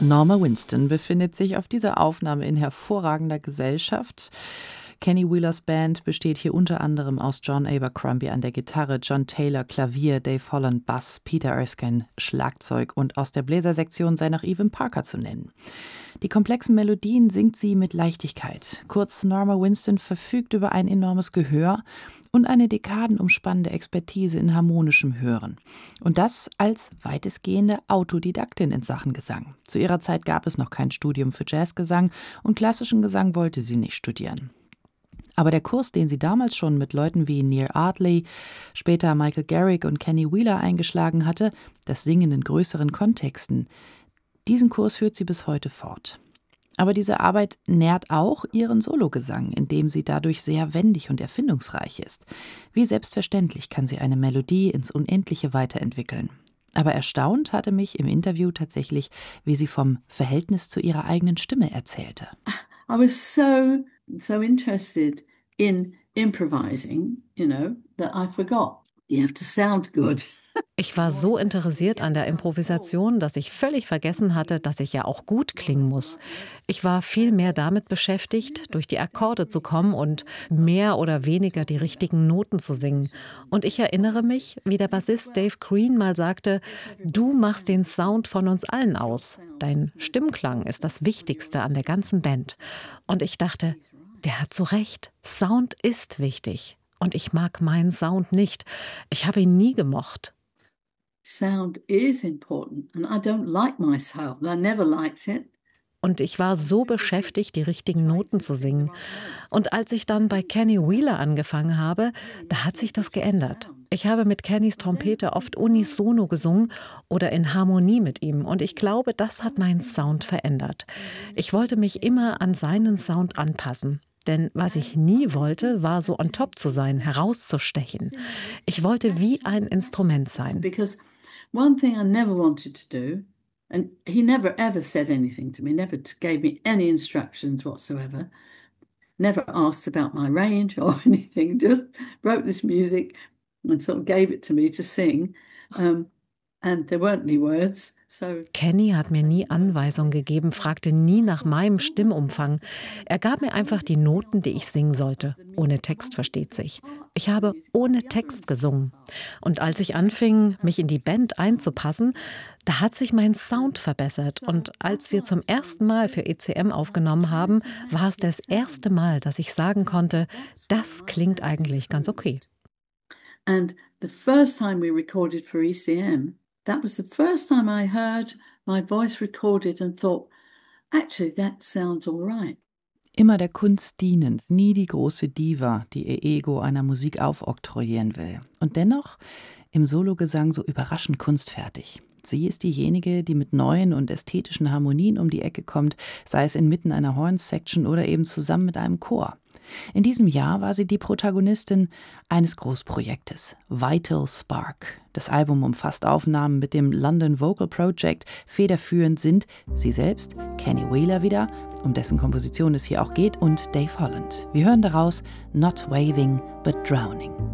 Norma Winston befindet sich auf dieser Aufnahme in hervorragender Gesellschaft. Kenny Wheelers Band besteht hier unter anderem aus John Abercrombie an der Gitarre, John Taylor Klavier, Dave Holland Bass, Peter Erskine Schlagzeug und aus der Bläsersektion sei noch Evan Parker zu nennen. Die komplexen Melodien singt sie mit Leichtigkeit. Kurz, Norma Winston verfügt über ein enormes Gehör und eine dekadenumspannende Expertise in harmonischem Hören. Und das als weitestgehende Autodidaktin in Sachen Gesang. Zu ihrer Zeit gab es noch kein Studium für Jazzgesang und klassischen Gesang wollte sie nicht studieren. Aber der Kurs, den sie damals schon mit Leuten wie Nir Adley, später Michael Garrick und Kenny Wheeler eingeschlagen hatte, das Singen in größeren Kontexten, diesen Kurs führt sie bis heute fort. Aber diese Arbeit nährt auch ihren Sologesang, indem sie dadurch sehr wendig und erfindungsreich ist. Wie selbstverständlich kann sie eine Melodie ins Unendliche weiterentwickeln. Aber erstaunt hatte mich im Interview tatsächlich, wie sie vom Verhältnis zu ihrer eigenen Stimme erzählte. I was so interested in improvising, that I forgot. You have to sound good. Ich war so interessiert an der Improvisation, dass ich völlig vergessen hatte, dass ich ja auch gut klingen muss. Ich war viel mehr damit beschäftigt, durch die Akkorde zu kommen und mehr oder weniger die richtigen Noten zu singen. Und ich erinnere mich, wie der Bassist Dave Green mal sagte, du machst den Sound von uns allen aus. Dein Stimmklang ist das Wichtigste an der ganzen Band. Und ich dachte, der hat so recht, Sound ist wichtig. Und ich mag meinen Sound nicht. Ich habe ihn nie gemocht. Sound is important and I don't like my sound. I never liked it. Und ich war so beschäftigt, die richtigen Noten zu singen. Und als ich dann bei Kenny Wheeler angefangen habe, da hat sich das geändert. Ich habe mit Kennys Trompete oft unisono gesungen oder in Harmonie mit ihm. Und ich glaube, das hat meinen Sound verändert. Ich wollte mich immer an seinen Sound anpassen. Denn was ich nie wollte, war so on top zu sein, herauszustechen. Ich wollte wie ein Instrument sein. Because one thing I never wanted to do, and he never ever said anything to me, never gave me any instructions whatsoever, never asked about my range or anything, just wrote this music and sort of gave it to me to sing. And there weren't any words. Kenny hat mir nie Anweisungen gegeben, fragte nie nach meinem Stimmumfang. Er gab mir einfach die Noten, die ich singen sollte. Ohne Text, versteht sich. Ich habe ohne Text gesungen. Und als ich anfing, mich in die Band einzupassen, da hat sich mein Sound verbessert. Und als wir zum ersten Mal für ECM aufgenommen haben, war es das erste Mal, dass ich sagen konnte, das klingt eigentlich ganz okay. And the first time we recorded for ECM, that was the first time I heard my voice recorded and thought, actually, that sounds all right. Immer der Kunst dienend, nie die große Diva, die ihr Ego einer Musik aufoktroyieren will. Und dennoch im Sologesang so überraschend kunstfertig. Sie ist diejenige, die mit neuen und ästhetischen Harmonien um die Ecke kommt, sei es inmitten einer Horn-Section oder eben zusammen mit einem Chor. In diesem Jahr war sie die Protagonistin eines Großprojektes, Vital Spark. Das Album umfasst Aufnahmen mit dem London Vocal Project. Federführend sind sie selbst, Kenny Wheeler wieder, um dessen Komposition es hier auch geht, und Dave Holland. Wir hören daraus Not Waving, but Drowning.